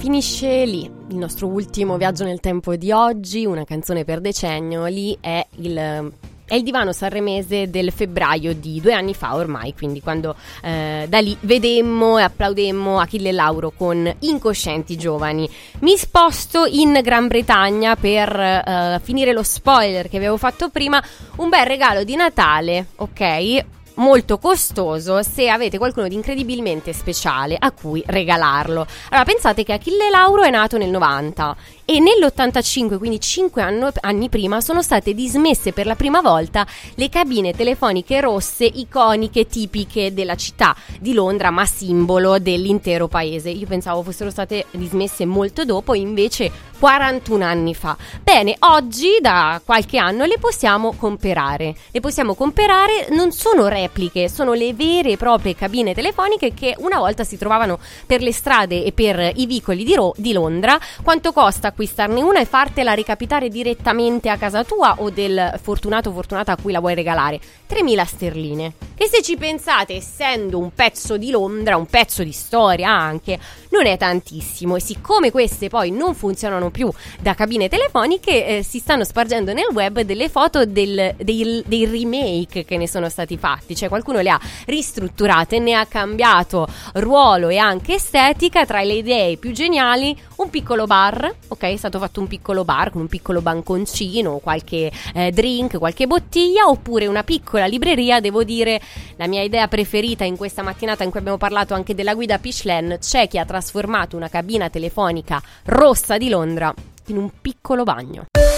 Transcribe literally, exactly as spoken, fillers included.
finisce lì il nostro ultimo viaggio nel tempo di oggi, una canzone per decennio. Lì è il... È il divano sanremese del febbraio di due anni fa ormai, quindi quando eh, da lì vedemmo e applaudemmo Achille Lauro con Incoscienti Giovani. Mi sposto in Gran Bretagna per eh, finire lo spoiler che avevo fatto prima. Un bel regalo di Natale, ok? Molto costoso se avete qualcuno di incredibilmente speciale a cui regalarlo. Allora pensate che Achille Lauro è nato nel novanta e nell'ottantacinque, quindi cinque anno, anni prima, sono state dismesse per la prima volta le cabine telefoniche rosse iconiche, tipiche della città di Londra, ma simbolo dell'intero paese. Io pensavo fossero state dismesse molto dopo, invece quarantuno anni fa. Bene, oggi da qualche anno le possiamo comprare. Le possiamo comprare, non sono repliche, sono le vere e proprie cabine telefoniche che una volta si trovavano per le strade e per i vicoli di, Ro- di Londra. Quanto costa acquistarne una e fartela recapitare direttamente a casa tua o del fortunato o fortunata a cui la vuoi regalare? tremila sterline. Che se ci pensate, essendo un pezzo di Londra, un pezzo di storia anche, non è tantissimo. E siccome queste poi non funzionano più da cabine telefoniche, eh, si stanno spargendo nel web delle foto del, dei, dei remake che ne sono stati fatti. Cioè qualcuno le ha ristrutturate, ne ha cambiato ruolo e anche estetica. Tra le idee più geniali, un piccolo bar, ok? È stato fatto un piccolo bar con un piccolo banconcino, qualche eh, drink, qualche bottiglia, oppure una piccola libreria. Devo dire, la mia idea preferita in questa mattinata in cui abbiamo parlato anche della guida Pishlen, c'è chi ha trasformato una cabina telefonica rossa di Londra in un piccolo bagno.